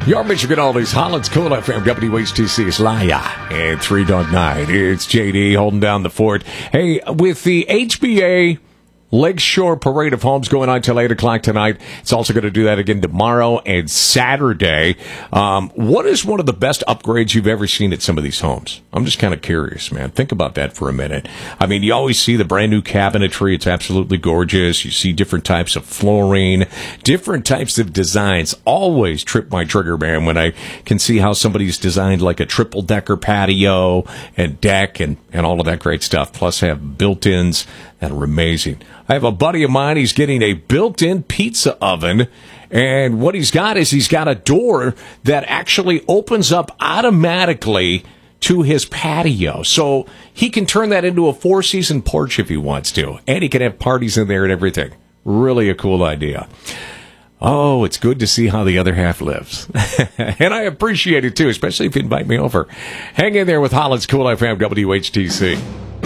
Your Michigan Oldies, Holland's Cool FM, WHTC is Laya, and 3 Dog Night. It's JD holding down the fort. Hey, with the HBA Lakeshore Parade of Homes going on till 8 o'clock tonight. It's also going to do that again tomorrow and Saturday. What is one of the best upgrades you've ever seen at some of these homes? I'm just kind of curious, man. Think about that for a minute. I mean, you always see the brand new cabinetry. It's absolutely gorgeous. You see different types of flooring, different types of designs. Always trip my trigger, man, when I can see how somebody's designed like a triple-decker patio and deck and all of that great stuff. Plus have built-ins that are amazing. I have a buddy of mine, he's getting a built-in pizza oven, and what he's got is he's got a door that actually opens up automatically to his patio. So he can turn that into a 4-season porch if he wants to, and he can have parties in there and everything. Really a cool idea. Oh, it's good to see how the other half lives. And I appreciate it, too, especially if you invite me over. Hang in there with Holland's Cool FM, WHTC.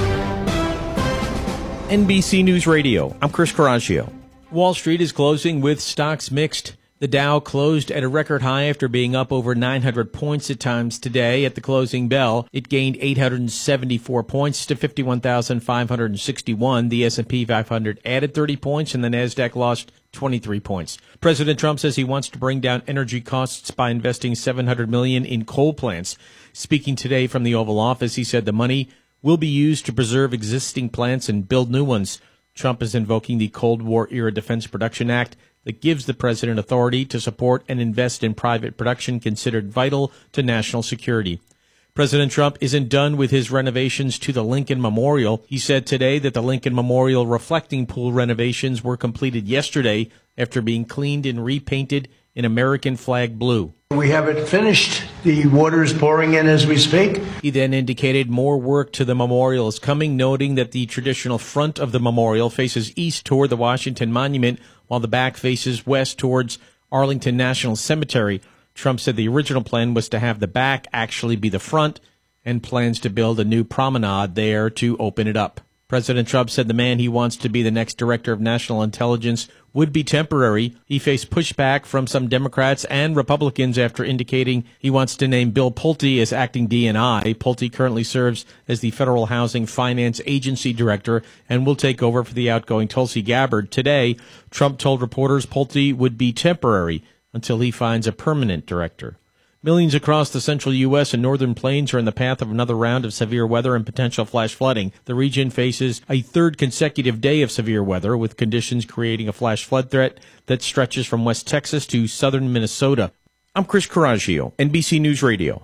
NBC News Radio. I'm Chris Coraggio. Wall Street is closing with stocks mixed. The Dow closed at a record high after being up over 900 points at times today. At the closing bell, it gained 874 points to 51,561. The S&P 500 added 30 points, and the Nasdaq lost 23 points. President Trump says he wants to bring down energy costs by investing $700 million in coal plants. Speaking today from the Oval Office, he said the money will be used to preserve existing plants and build new ones. Trump is invoking the Cold War-era Defense Production Act that gives the president authority to support and invest in private production considered vital to national security. President Trump isn't done with his renovations to the Lincoln Memorial. He said today that the Lincoln Memorial reflecting pool renovations were completed yesterday after being cleaned and repainted in American flag blue. We haven't finished. The water is pouring in as we speak. He then indicated more work to the memorial is coming, noting that the traditional front of the memorial faces east toward the Washington Monument, while the back faces west towards Arlington National Cemetery. Trump said the original plan was to have the back actually be the front and plans to build a new promenade there to open it up. President Trump said the man he wants to be the next director of national intelligence would be temporary. He faced pushback from some Democrats and Republicans after indicating he wants to name Bill Pulte as acting DNI. Pulte currently serves as the Federal Housing Finance Agency director and will take over for the outgoing Tulsi Gabbard. Today, Trump told reporters Pulte would be temporary until he finds a permanent director. Millions across the central U.S. and northern plains are in the path of another round of severe weather and potential flash flooding. The region faces a third consecutive day of severe weather, with conditions creating a flash flood threat that stretches from West Texas to southern Minnesota. I'm Chris Coraggio, NBC News Radio.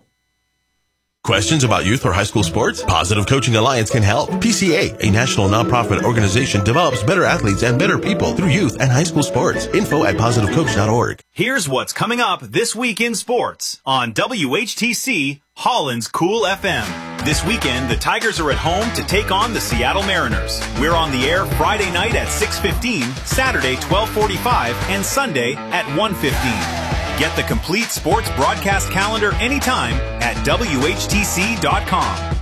Questions about youth or high school sports? Positive Coaching Alliance can help. PCA, a national nonprofit organization, develops better athletes and better people through youth and high school sports. Info at positivecoach.org. Here's what's coming up this week in sports on WHTC, Holland's Cool FM. This weekend, the Tigers are at home to take on the Seattle Mariners. We're on the air Friday night at 6:15, Saturday 12:45, and Sunday at 1:15. Get the complete sports broadcast calendar anytime at WHTC.com.